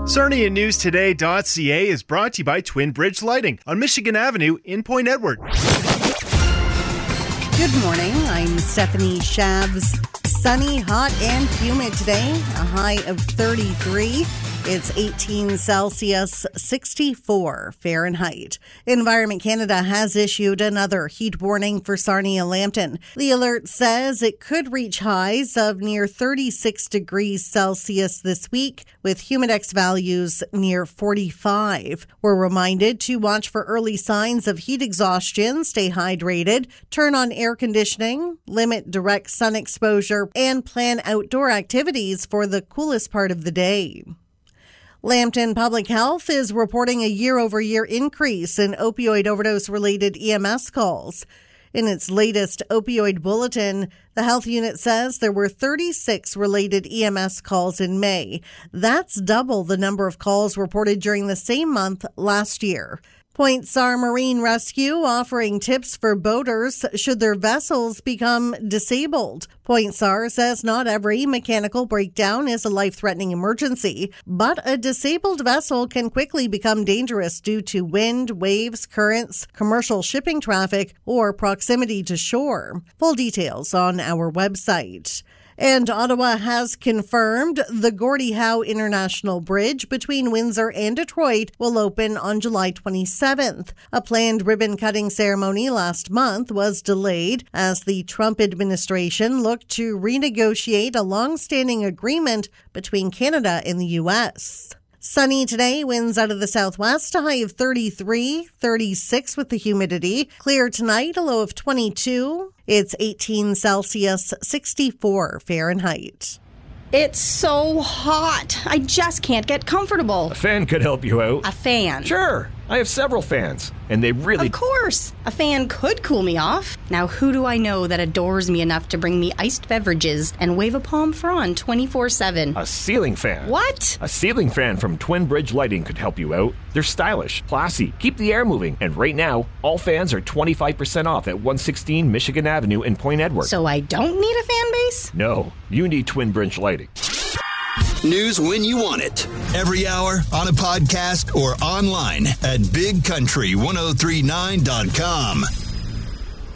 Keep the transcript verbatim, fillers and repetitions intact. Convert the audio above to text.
Sarnia News Today dot C A is brought to you by Twin Bridge Lighting on Michigan Avenue in Point Edward. Good morning. I'm Stephanie Shabs. Sunny, hot, and humid today. A high of thirty-three. It's eighteen Celsius, sixty-four Fahrenheit. Environment Canada has issued another heat warning for Sarnia-Lambton. The alert says it could reach highs of near thirty-six degrees Celsius this week, with humidex values near forty-five. We're reminded to watch for early signs of heat exhaustion, stay hydrated, turn on air conditioning, limit direct sun exposure, and plan outdoor activities for the coolest part of the day. Lambton Public Health is reporting a year-over-year increase in opioid overdose-related E M S calls. In its latest opioid bulletin, the health unit says there were thirty-six related E M S calls in May. That's double the number of calls reported during the same month last year. Point SAR Marine Rescue offering tips for boaters should their vessels become disabled. Point SAR says not every mechanical breakdown is a life-threatening emergency, but a disabled vessel can quickly become dangerous due to wind, waves, currents, commercial shipping traffic, or proximity to shore. Full details on our website. And Ottawa has confirmed the Gordie Howe International Bridge between Windsor and Detroit will open on July twenty-seventh. A planned ribbon-cutting ceremony last month was delayed as the Trump administration looked to renegotiate a long-standing agreement between Canada and the U S. Sunny today, winds out of the southwest, a high of thirty-three, thirty-six with the humidity. Clear tonight, a low of twenty-two. It's eighteen Celsius, sixty-four Fahrenheit. It's so hot. I just can't get comfortable. A fan could help you out. A fan? Sure. I have several fans, and they really... Of course. A fan could cool me off. Now, who do I know that adores me enough to bring me iced beverages and wave a palm frond twenty-four seven? A ceiling fan. What? A ceiling fan from Twin Bridge Lighting could help you out. They're stylish, classy, keep the air moving, and right now, all fans are twenty-five percent off at one sixteen Michigan Avenue in Point Edward. So I don't need a fan base? No, you need Twin Bridge Lighting. News when you want it. Every hour, on a podcast, or online at big country ten thirty-nine dot com.